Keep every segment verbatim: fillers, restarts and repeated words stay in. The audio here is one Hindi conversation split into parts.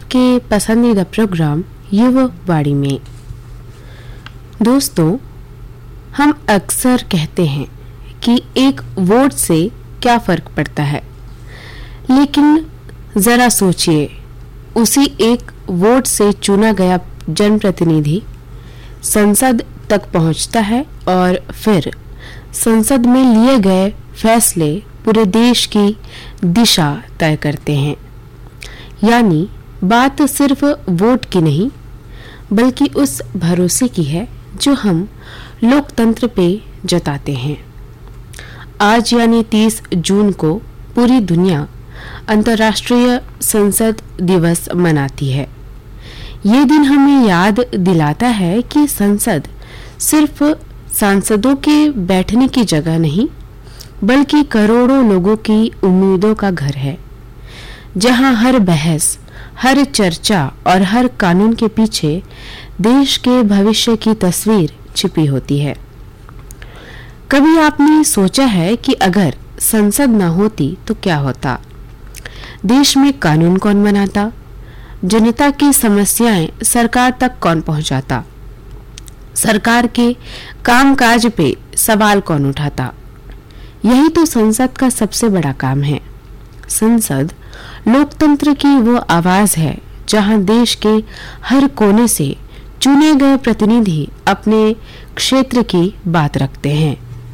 आपके पसंदीदा प्रोग्राम युवा वाणी में। दोस्तों, हम अक्सर कहते हैं कि एक वोट से क्या फर्क पड़ता है, लेकिन जरा सोचिए, उसी एक वोट से चुना गया जनप्रतिनिधि संसद तक पहुंचता है और फिर संसद में लिए गए फैसले पूरे देश की दिशा तय करते हैं। यानी बात सिर्फ वोट की नहीं, बल्कि उस भरोसे की है जो हम लोकतंत्र पे जताते हैं। आज यानी तीस जून को पूरी दुनिया अंतर्राष्ट्रीय संसद दिवस मनाती है। ये दिन हमें याद दिलाता है कि संसद सिर्फ सांसदों के बैठने की जगह नहीं, बल्कि करोड़ों लोगों की उम्मीदों का घर है, जहां हर बहस, हर चर्चा और हर कानून के पीछे देश के भविष्य की तस्वीर छिपी होती है। कभी आपने सोचा है कि अगर संसद न होती तो क्या होता? देश में कानून कौन बनाता? जनता की समस्याएं सरकार तक कौन पहुंचाता? सरकार के कामकाज पे सवाल कौन उठाता? यही तो संसद का सबसे बड़ा काम है। संसद लोकतंत्र की वो आवाज है जहां देश के हर कोने से चुने गए प्रतिनिधि अपने क्षेत्र की बात रखते हैं।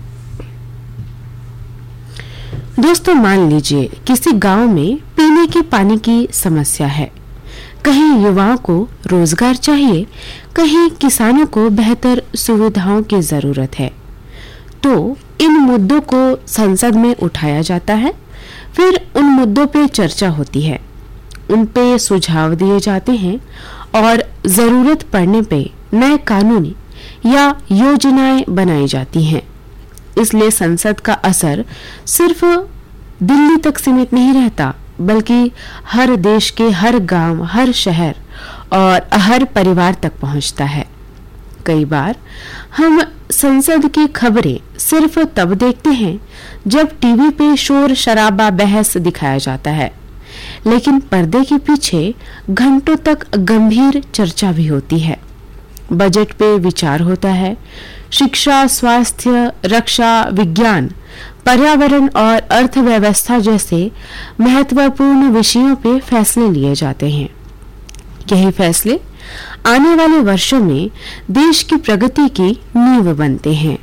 दोस्तों, मान लीजिए किसी गांव में पीने के पानी की समस्या है। कहीं युवाओं को रोजगार चाहिए, कहीं किसानों को बेहतर सुविधाओं की जरूरत है। तो इन मुद्दों को संसद में उठाया जाता है, फिर उन मुद्दों पे चर्चा होती है, उन पे सुझाव दिए जाते हैं और जरूरत पड़ने पे नए कानून या योजनाएं बनाई जाती हैं। इसलिए संसद का असर सिर्फ दिल्ली तक सीमित नहीं रहता, बल्कि हर देश के हर गांव, हर शहर और हर परिवार तक पहुंचता है। कई बार हम संसद की खबरें सिर्फ तब देखते हैं जब टीवी पे शोर शराबा बहस दिखाया जाता है, लेकिन पर्दे के पीछे घंटों तक गंभीर चर्चा भी होती है। बजट पे विचार होता है, शिक्षा, स्वास्थ्य, रक्षा, विज्ञान, पर्यावरण और अर्थव्यवस्था जैसे महत्वपूर्ण विषयों पे फैसले लिए जाते हैं। यही फैसले आने वाले वर्षों में देश की प्रगति की नींव बनते हैं।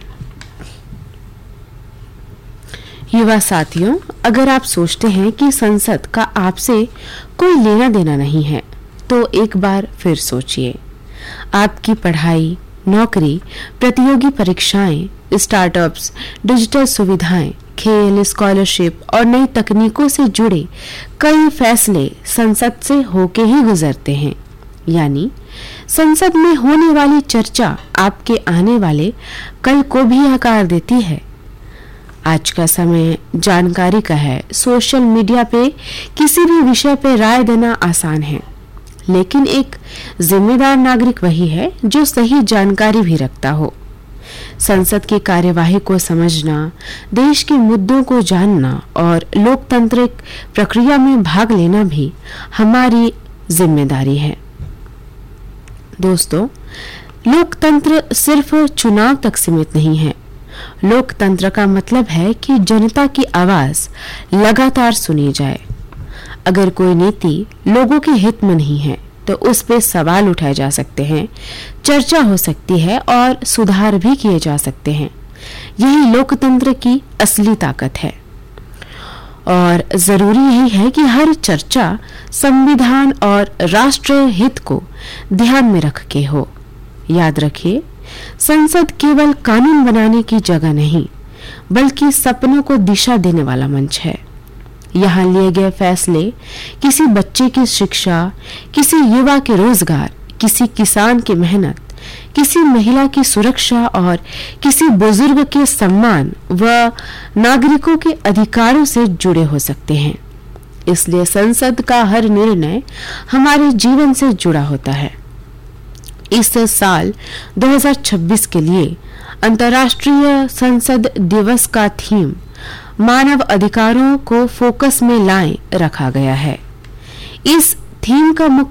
युवा साथियों, अगर आप सोचते हैं कि संसद का आपसे कोई लेना देना नहीं है, तो एक बार फिर सोचिए। आपकी पढ़ाई, नौकरी, प्रतियोगी परीक्षाएं, स्टार्टअप्स, डिजिटल सुविधाएं, खेल, स्कॉलरशिप और नई तकनीकों से जुड़े कई फैसले संसद से होके ही गुजरते हैं। यानी संसद में होने वाली चर्चा आपके आने वाले कल को भी आकार देती है। आज का समय जानकारी का है। सोशल मीडिया पे किसी भी विषय पे राय देना आसान है, लेकिन एक जिम्मेदार नागरिक वही है जो सही जानकारी भी रखता हो। संसद की कार्यवाही को समझना, देश के मुद्दों को जानना और लोकतांत्रिक प्रक्रिया में भाग लेना भी हमारी जिम्मेदारी है। दोस्तों, लोकतंत्र सिर्फ चुनाव तक सीमित नहीं है। लोकतंत्र का मतलब है कि जनता की आवाज लगातार सुनी जाए। अगर कोई नीति लोगों के हित में नहीं है, तो उस पे सवाल उठाए जा सकते हैं, चर्चा हो सकती है और सुधार भी किए जा सकते हैं। यही लोकतंत्र की असली ताकत है। और जरूरी यही है कि हर चर्चा संविधान और राष्ट्रीय हित को ध्यान में रख के हो। याद रखिए, संसद केवल कानून बनाने की जगह नहीं, बल्कि सपनों को दिशा देने वाला मंच है। यहाँ लिए गए फैसले किसी बच्चे की शिक्षा, किसी युवा के रोजगार, किसी किसान की मेहनत, किसी महिला की सुरक्षा और किसी बुजुर्ग के सम्मान व नागरिकों के अधिकारों से जुड़े हो सकते हैं। इसलिए संसद का हर निर्णय हमारे जीवन से जुड़ा होता है। इस साल दो हज़ार छब्बीस के लिए अंतर्राष्ट्रीय संसद दिवस का थीम मानव अधिकारों को फोकस में लाए रखा गया है। इस थीम का मुख्य